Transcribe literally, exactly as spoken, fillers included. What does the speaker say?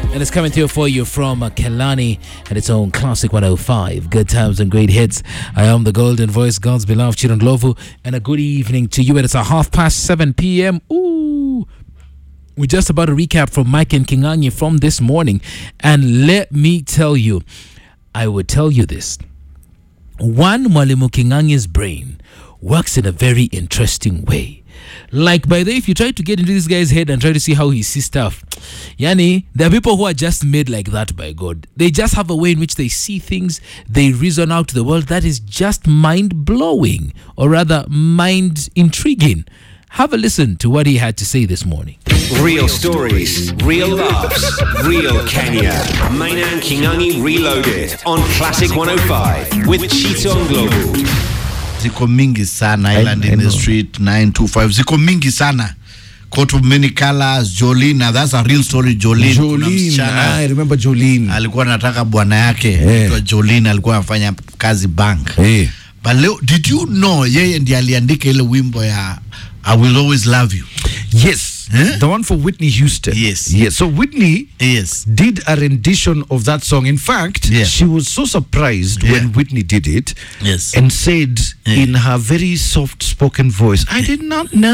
And it's coming through for you from uh, Kelani and its own Classic one oh five. Good times and great hits. I am the golden voice, God's beloved Chiron Glovu. And a good evening to you. And it's a half past seven p.m. Ooh. We're just about to recap from Mike and Kinganyi from this morning. And let me tell you, I would tell you this. One, Mwalimu Kinganyi's brain works in a very interesting way. Like, by the way, if you try to get into this guy's head and try to see how he sees stuff, Yani, there are people who are just made like that by God. They just have a way in which they see things, they reason out the world that is just mind-blowing, or rather, mind-intriguing. Have a listen to what he had to say this morning. Real stories, real laughs, real Kenya. Maina and Kinganyi Reloaded on Classic one oh five with Chiton Global. Ziko mingi sana, Island in the Street, nine two five. Ziko mingi sana. Coat of many colors, Jolene. That's a real story, Jolene. Jolene, I remember Jolene. Alikuwa anataka bwana yake. Yeah. Jolene alikuwa anafanya kazi bank. Yeah. But leo, did you know yeye ndiye aliandika ile wimbo ya I Will Always Love You? Yes. Eh? The one for Whitney Houston. Yes. Yes. So Whitney yes. did a rendition of that song. In fact, yeah. she was so surprised yeah. when Whitney did it yes. and said yeah. in her very soft spoken voice, I did not know